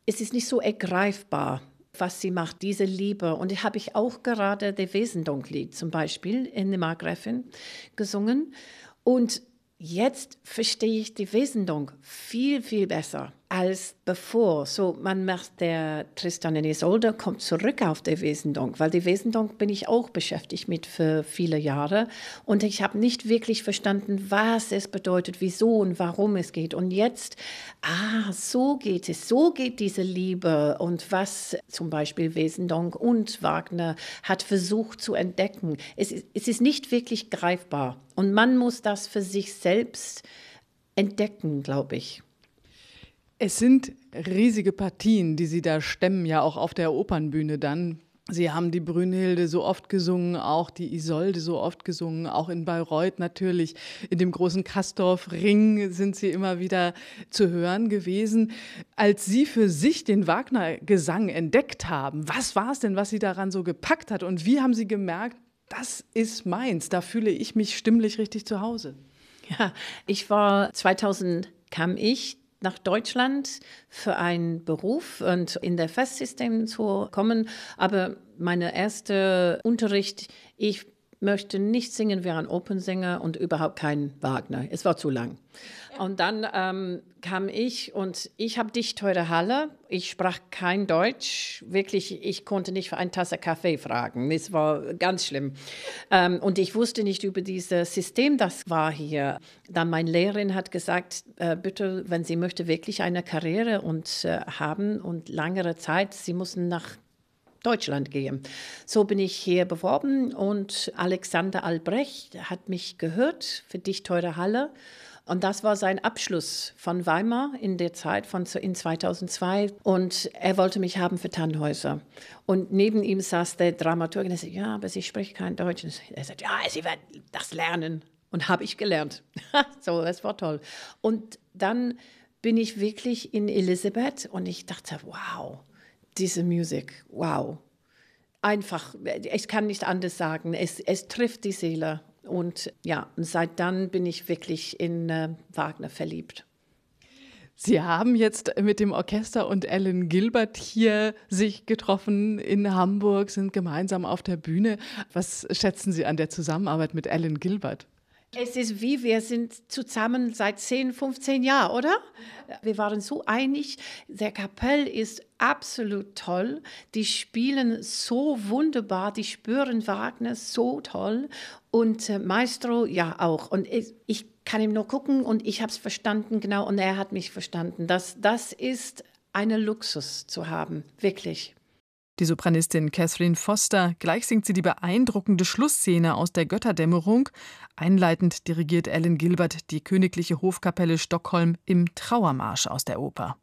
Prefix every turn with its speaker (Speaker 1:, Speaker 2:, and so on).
Speaker 1: es ist nicht so ergreifbar, was sie macht, diese Liebe. Und da habe ich auch gerade das Wesendonck-Lied zum Beispiel in der Markgräfin gesungen. Und jetzt verstehe ich die Wesendonck viel, viel besser als bevor. So, man merkt, der Tristan und Isolde kommt zurück auf die Wesendonck, weil die Wesendonck bin ich auch beschäftigt mit für viele Jahre. Und ich habe nicht wirklich verstanden, was es bedeutet, wieso und warum es geht. Und jetzt, so geht es, so geht diese Liebe. Und was zum Beispiel Wesendonck und Wagner hat versucht zu entdecken. Es ist nicht wirklich greifbar. Und man muss das für sich selbst entdecken, glaube ich.
Speaker 2: Es sind riesige Partien, die Sie da stemmen, ja auch auf der Opernbühne dann. Sie haben die Brünnhilde so oft gesungen, auch die Isolde so oft gesungen, auch in Bayreuth natürlich. In dem großen Castorf-Ring sind Sie immer wieder zu hören gewesen. Als Sie für sich den Wagner-Gesang entdeckt haben, was war es denn, was Sie daran so gepackt hat? Und wie haben Sie gemerkt, das ist meins, da fühle ich mich stimmlich richtig zu Hause?
Speaker 1: Ja, 2000 kam ich nach Deutschland für einen Beruf und in das Festsystem zu kommen. Aber mein erster Unterricht, ich möchte nicht singen wie ein Opernsänger und überhaupt kein Wagner. Es war zu lang. Und dann kam ich und ich habe Dichtteure Halle. Ich sprach kein Deutsch. Wirklich, ich konnte nicht für eine Tasse Kaffee fragen. Es war ganz schlimm. Und ich wusste nicht über dieses System, das war hier. Dann meine Lehrerin hat gesagt, bitte, wenn Sie möchte wirklich eine Karriere haben und längere Zeit, Sie müssen nach Deutschland gehen. So bin ich hier beworben und Alexander Albrecht hat mich gehört für Dichtteure Halle. Und das war sein Abschluss von Weimar in der Zeit in 2002. Und er wollte mich haben für Tannhäuser. Und neben ihm saß der Dramaturg und er sagte, ja, aber Sie spricht kein Deutsch. Und er sagte, ja, Sie werden das lernen. Und habe ich gelernt. So, das war toll. Und dann bin ich wirklich in Elisabeth und ich dachte, wow, diese Musik, wow. Einfach, ich kann nicht anders sagen, es trifft die Seele. Und ja, seit dann bin ich wirklich in Wagner verliebt.
Speaker 2: Sie haben jetzt mit dem Orchester und Alan Gilbert hier sich getroffen in Hamburg, sind gemeinsam auf der Bühne. Was schätzen Sie an der Zusammenarbeit mit Alan Gilbert?
Speaker 1: Es ist wie, wir sind zusammen seit 10, 15 Jahren, oder? Wir waren so einig. Der Kapell ist absolut toll. Die spielen so wunderbar, die spüren Wagner so toll. Und Maestro ja auch. Und ich kann ihm nur gucken und ich habe es verstanden, genau, und er hat mich verstanden. Das ist ein Luxus zu haben, wirklich.
Speaker 2: Die Sopranistin Catherine Foster, gleich singt sie die beeindruckende Schlussszene aus der Götterdämmerung. Einleitend dirigiert Alan Gilbert die Königliche Hofkapelle Stockholm im Trauermarsch aus der Oper.